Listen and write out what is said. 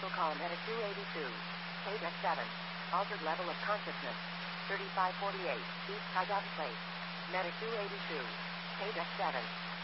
Special call Medic 282. KDEC 7. Altered level of consciousness. 3548. East Saigon Place. Medic 282. KDEC 7.